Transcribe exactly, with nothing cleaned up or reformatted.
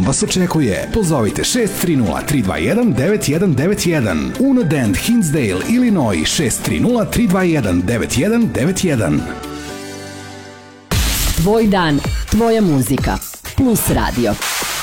vas očekuje. Pozovite šest tri nula tri dva jedan devet jedan devet jedan. Unadent, Hinsdale, Illinois šest tri nula tri dva jedan devet jedan devet jedan. Tvoj dan, tvoja muzika. Plus Radio.